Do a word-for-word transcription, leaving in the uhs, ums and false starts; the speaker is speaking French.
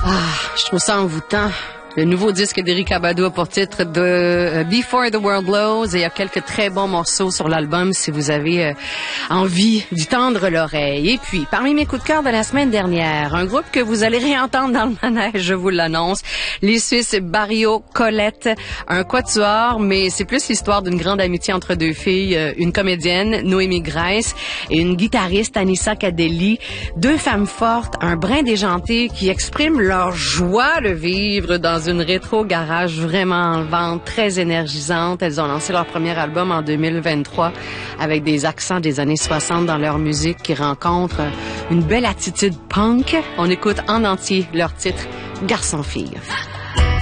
Ah, je trouve ça envoûtant. Le nouveau disque d'Eric Abadou a pour titre de Before the World Blows et il y a quelques très bons morceaux sur l'album si vous avez euh, envie d'y tendre l'oreille. Et puis, parmi mes coups de cœur de la semaine dernière, un groupe que vous allez réentendre dans le manège, je vous l'annonce, les Suisses Barrio Colette, un quatuor, mais c'est plus l'histoire d'une grande amitié entre deux filles, une comédienne, Noémie Grace, et une guitariste, Anissa Cadelli, deux femmes fortes, un brin déjanté qui expriment leur joie de vivre dans une rétro garage vraiment enlevante, très énergisante. Elles ont lancé leur premier album en deux mille vingt-trois avec des accents des années soixante dans leur musique qui rencontrent une belle attitude punk. On écoute en entier leur titre Garçon-fille.